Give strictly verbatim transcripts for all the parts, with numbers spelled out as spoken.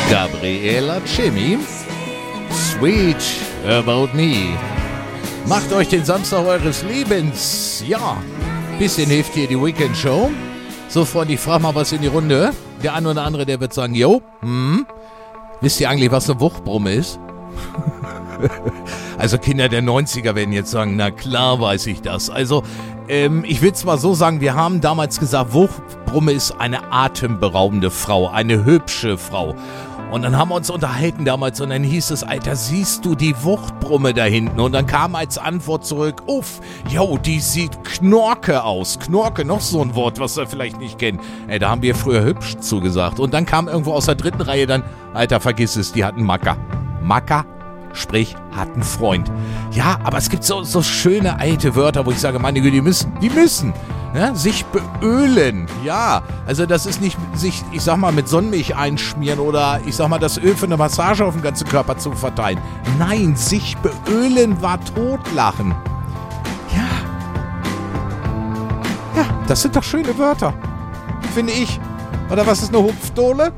Gabriela Cimi, Sweet About Me. Macht euch den Samstag eures Lebens. Ja, bisschen hilft hier die Weekend Show. So, Freunde, ich frage mal was in die Runde. Der eine oder andere, der wird sagen, jo, hm, wisst ihr eigentlich, was eine Wuchtbrumme ist? Also Kinder der neunziger werden jetzt sagen, na klar weiß ich das. Also ähm, ich will zwar so sagen, wir haben damals gesagt, Wuchtbrumme ist eine atemberaubende Frau, eine hübsche Frau. Und dann haben wir uns unterhalten damals und dann hieß es, Alter, siehst du die Wuchtbrumme da hinten? Und dann kam als Antwort zurück, uff, jo, die sieht Knorke aus. Knorke, noch so ein Wort, was ihr vielleicht nicht kennt. Ey, da haben wir früher hübsch zugesagt. Und dann kam irgendwo aus der dritten Reihe dann, Alter, vergiss es, die hatten Macker. Macker, sprich, hat einen Freund. Ja, aber es gibt so, so schöne alte Wörter, wo ich sage, meine Güte, die müssen, die müssen. Ja, sich beölen, ja, also das ist nicht sich, ich sag mal, mit Sonnenmilch einschmieren oder ich sag mal, das Öl für eine Massage auf den ganzen Körper zu verteilen. Nein, sich beölen war totlachen. Ja, ja, das sind doch schöne Wörter, finde ich. Oder was ist eine Hupfdohle?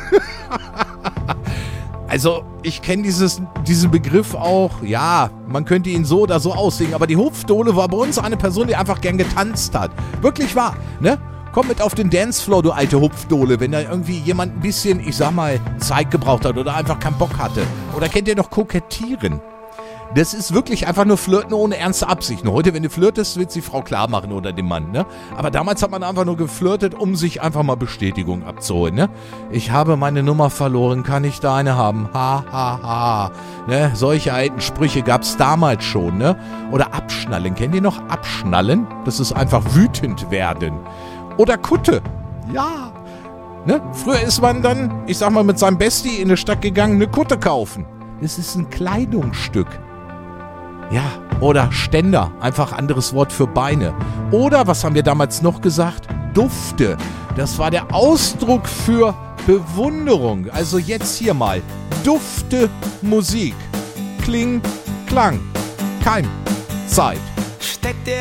Also, ich kenne dieses diesen Begriff auch, ja, man könnte ihn so oder so auslegen, aber die Hupfdohle war bei uns eine Person, die einfach gern getanzt hat. Wirklich wahr, ne? Komm mit auf den Dancefloor, du alte Hupfdohle, wenn da irgendwie jemand ein bisschen, ich sag mal, Zeit gebraucht hat oder einfach keinen Bock hatte. Oder kennt ihr noch Kokettieren? Das ist wirklich einfach nur Flirten ohne ernste Absichten. Heute, wenn du flirtest, willst du die Frau klar machen oder den Mann, ne? Aber damals hat man einfach nur geflirtet, um sich einfach mal Bestätigung abzuholen, ne? Ich habe meine Nummer verloren, kann ich da eine haben? Ha, ha, ha. Ne? Solche alten Sprüche gab's damals schon, ne? Oder Abschnallen. Kennt ihr noch Abschnallen? Das ist einfach wütend werden. Oder Kutte. Ja. Ne? Früher ist man dann, ich sag mal, mit seinem Bestie in die Stadt gegangen, eine Kutte kaufen. Das ist ein Kleidungsstück. Ja, oder Ständer, einfach anderes Wort für Beine. Oder, was haben wir damals noch gesagt? Dufte. Das war der Ausdruck für Bewunderung. Also jetzt hier mal. Dufte Musik. Kling, Klang. Keim. Zeit. Steckt der